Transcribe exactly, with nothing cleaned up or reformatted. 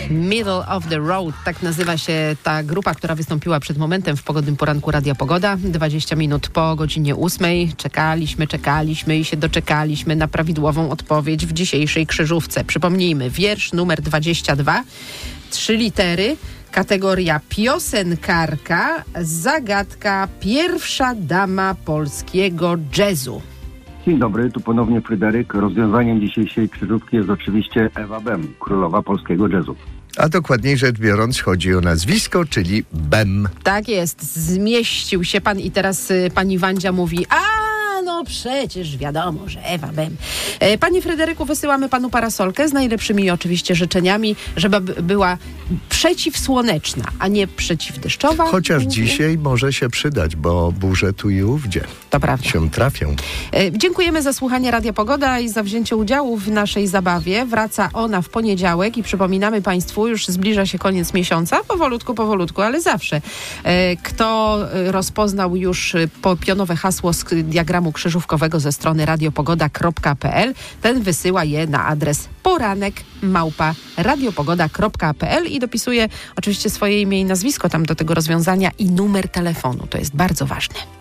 Middle of the Road, tak nazywa się ta grupa, która wystąpiła przed momentem w pogodnym poranku Radia Pogoda. dwadzieścia minut po godzinie ósmej. Czekaliśmy, czekaliśmy i się doczekaliśmy na prawidłową odpowiedź w dzisiejszej krzyżówce. Przypomnijmy, wiersz numer dwadzieścia dwa, trzy litery, kategoria piosenkarka, zagadka pierwsza dama polskiego jazzu. Dzień dobry, tu ponownie Fryderyk. Rozwiązaniem dzisiejszej krzyżówki jest oczywiście Ewa Bem, królowa polskiego jazzu. A dokładniej rzecz biorąc chodzi o nazwisko, czyli Bem. Tak jest, zmieścił się pan i teraz y, pani Wandzia mówi, a no przecież wiadomo, że Ewa Bem. E, Panie Fryderyku, wysyłamy panu parasolkę z najlepszymi oczywiście życzeniami, żeby b- była przeciwsłoneczna, a nie przeciwdeszczowa. Chociaż dzisiaj może się przydać, bo burze tu i ówdzie To prawda. się trafią. E, Dziękujemy za słuchanie Radia Pogoda i za wzięcie udziału w naszej zabawie. Wraca ona w poniedziałek i przypominamy państwu, już zbliża się koniec miesiąca, powolutku, powolutku, ale zawsze. E, Kto e, rozpoznał już e, po- pionowe hasło z diagramu krzyżówkowego ze strony radiopogoda kropka p l, ten wysyła je na adres poranek małpa radiopogoda kropka p l i dopisuje oczywiście swoje imię i nazwisko tam do tego rozwiązania i numer telefonu. To jest bardzo ważne.